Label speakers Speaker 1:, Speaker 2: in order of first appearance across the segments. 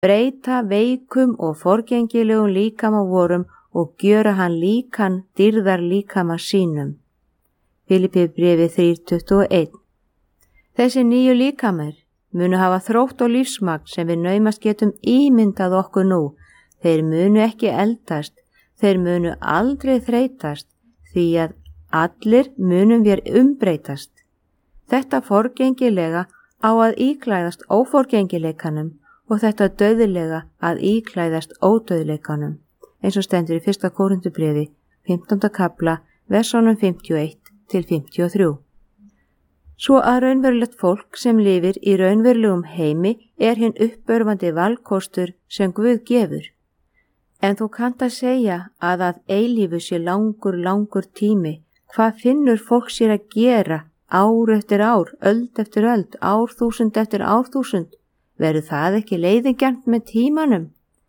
Speaker 1: breyta veikum og forgengilegum líkama vorum og gjöra hann líkan dýrðar líkama sínum. Filippíubréfið 3:21. Þessi nýju líkamar munu hafa þrótt og lífsmagn sem við naumast getum ímyndað okkur nú. Þeir munu ekki eldast, þeir munu aldrei þreytast, því að allir munum við umbreytast. Þetta forgengilega á að íklæðast óforgengileikanum og þetta dauðlega að íklæðast ódauðleikanum, eins og stendur í 1. Kórinthubréfi, 15. kafla, versónum 51-53. Svo að raunverulegt fólk sem lifir í raunverulegum heimi hinn uppörvandi valkostur sem Guð gefur. En þú kannt að segja að eilífu sé langur tími. Hvað finnur fólk sér að gera ár eftir ár, öld eftir öld, árþúsund eftir árþúsund? Verður það ekki leiðigjarnt með tímanum?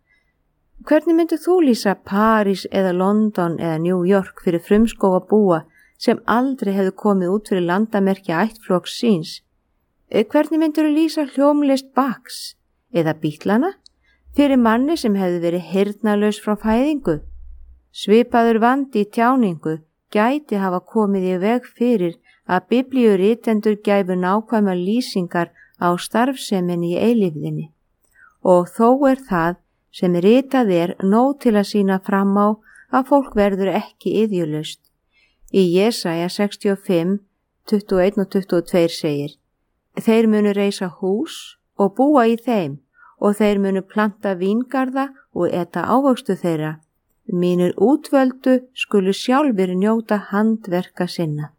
Speaker 1: Hvernig myndir þú lýsa París eða London eða New York fyrir frumskóga búa sem aldrei hefðu komið út fyrir landamerkja ættflokks síns? Hvernig myndir þú lýsa hljómlist Bachs eða Beatlana fyrir manni sem hefði verið heyrnarlaus frá fæðingu? Svipaður vandi í tjáningu gæti hafa komið í veg fyrir að biblíurritendur gæfu nákvæmar lýsingar á starfseminni í eilífðinni. Og þó það sem ritað nóg til að sýna fram á að fólk verður ekki iðjulaust. Í Jesaja 65, 21 og 22 segir: Þeir munu reisa hús og búa í þeim og þeir munu planta víngarða og eta ávöxtu þeirra. Mínir útvöldu skulu sjálfir njóta handverka sinna.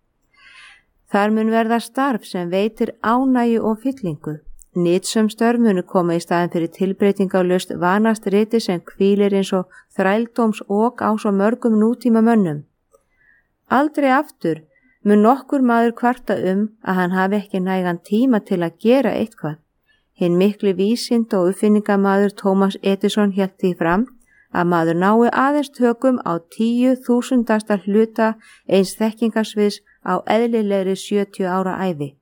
Speaker 1: Þar mun verða starf sem veitir ánægju og fyllingu. Nytsöm störf munu koma í staðin fyrir tilbreytingarlaust vanast riti sem hvílir eins og þrældóms ok á svo mörgum nútíma mönnum. Aldrei aftur mun nokkur maður kvarta að hann hafi ekki nægan tíma til að gera eitthvað. Hinn mikli vísinda og uppfinningamaður Thomas Edison hélt því fram að maður nái aðeins tökum á 10.000 hluta eins þekkingarsviðs á eðlilegri 70 ára ævi.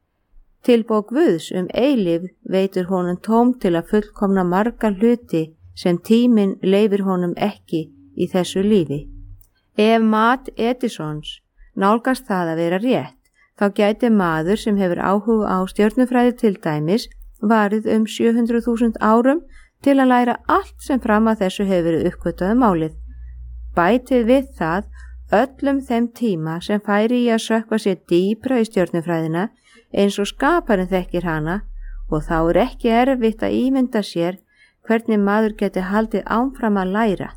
Speaker 1: Tilboð Guðs eilífð veitir honum tóm til að fullkomna marga hluti sem tíminn leyfir honum ekki í þessu lífi. Ef mat Edisons nálgast það að vera rétt, þá gæti maður sem hefur áhuga á stjörnufræði til dæmis varið 700.000 árum til að læra allt sem fram að þessu hefur verið uppgötvað málið. Bætið við það öllum þeim tíma sem færi í að sökkva sér dýpra í stjörnufræðina eins og skaparinn þekkir hana, og þá ekki erfitt að ímynda sér hvernig maður geti haldið áfram að læra.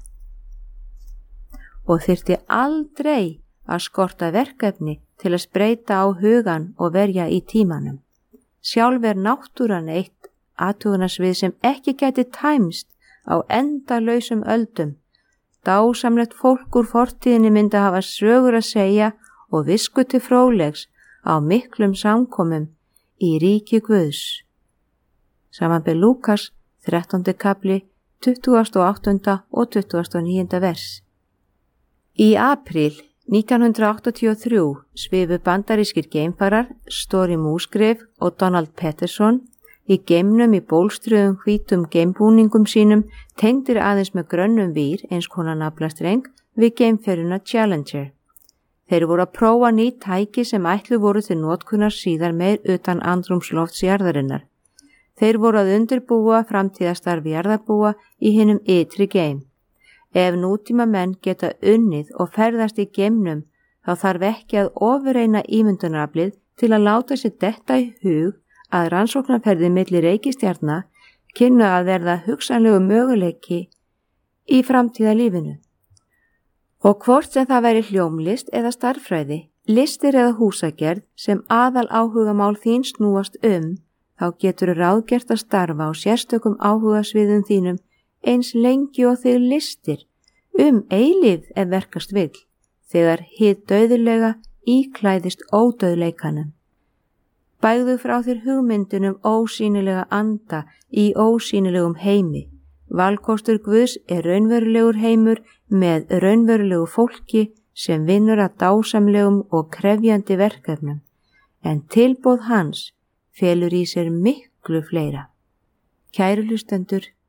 Speaker 1: Og þyrfti aldrei að skorta verkefni til að spreyta á hugan og verja í tímanum. Sjálf náttúran eitt athugunarsvið sem ekki gæti tæmst á endalausum öldum. Dásamlegt fólk úr fortíðinni myndi hafa sögur að segja og visku til fróðlegs á miklum samkomum í ríki Guðs. Samanber Lúkas 13. kapli 28. og 29. vers. Í apríl 1983 svifu bandarískir geimfarar Story Musgrave og Donald Peterson í geimnum í bólstruðum hvítum geimbúningum sínum tengdir aðeins með grönnum vír eins konar naflastreng við geimferjuna Challenger. Þeir voru að prófa ný tæki sem ætlu voru til notkunar síðar meir utan andrúmslofts jarðarinnar. Þeir voru að undirbúa framtíðastarfi jarðarbúa í hinum ytri geim. Ef nútíma menn geta unnið og ferðast í geimnum, þá þarf ekki að ofurreina ímyndunaraflið til að láta sér detta í hug að rannsóknarferði milli reikistjarna kynnu að verða hugsanlegu möguleiki í framtíðalífinu. Og hvort sem það væri hljómlist eða starffræði, listir eða húsagerð sem aðal áhugamál þín snúast þá getur ráðgert að starfa á sérstökum áhugasviðum þínum eins lengi og þig listir eilífð ef verkast vill, þegar hið dauðlega íklæðist ódauðleikanum. Bægðu frá þér hugmyndunum ósýnilega anda í ósýnilegum heimi. Valkostur Guðs raunverulegur heimur með raunverulegu fólki sem vinnur að dásamlegum og krefjandi verkefnum, en tilboð hans felur í sér miklu fleira. Kæru hlustendur,